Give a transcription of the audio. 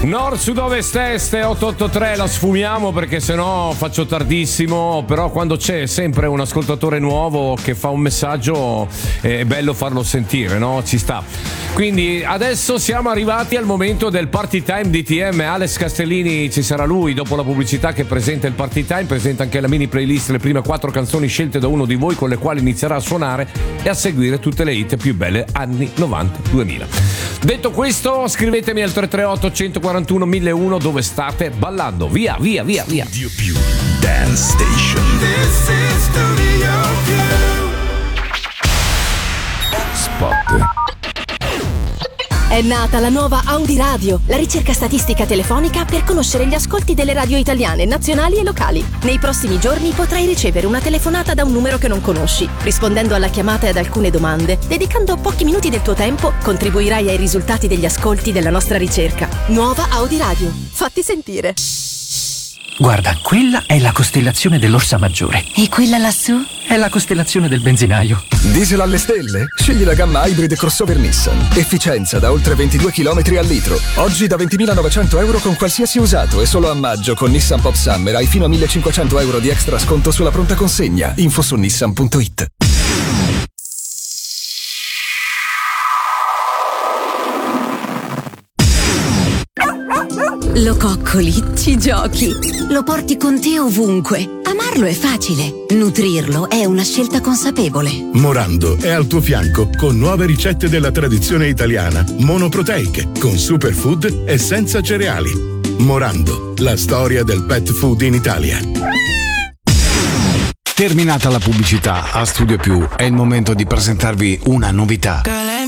Nord, sud, ovest, est 883, la sfumiamo perché sennò faccio tardissimo, però quando c'è sempre un ascoltatore nuovo che fa un messaggio è bello farlo sentire, no? Ci sta. Quindi adesso siamo arrivati al momento del Party Time DTM. Alex Castellini, ci sarà lui dopo la pubblicità che presenta il Party Time, presenta anche la mini playlist, le prime 4 canzoni scelte da uno di voi con le quali inizierà a suonare e a seguire tutte le hit più belle anni 90-2000. Detto questo, scrivetemi al 338 141 1001 dove state ballando. Via, via, via, via. Radio Più Dance Station. This is Studio Più. Spot. È nata la nuova Audi Radio, la ricerca statistica telefonica per conoscere gli ascolti delle radio italiane, nazionali e locali. Nei prossimi giorni potrai ricevere una telefonata da un numero che non conosci. Rispondendo alla chiamata e ad alcune domande, dedicando pochi minuti del tuo tempo, contribuirai ai risultati degli ascolti della nostra ricerca. Nuova Audi Radio. Fatti sentire. Guarda, quella è la costellazione dell'Orsa Maggiore. E quella lassù? È la costellazione del benzinaio. Diesel alle stelle? Scegli la gamma hybrid crossover Nissan. Efficienza da oltre 22 km al litro. Oggi da 20.900 euro con qualsiasi usato e solo a maggio con Nissan Pop Summer hai fino a 1.500 euro di extra sconto sulla pronta consegna. Info su nissan.it. Lo coccoli, ci giochi, lo porti con te ovunque. Amarlo è facile, nutrirlo è una scelta consapevole. Morando è al tuo fianco con nuove ricette della tradizione italiana, monoproteiche, con superfood e senza cereali. Morando, la storia del pet food in Italia. Terminata la pubblicità a Studio Più, è il momento di presentarvi una novità.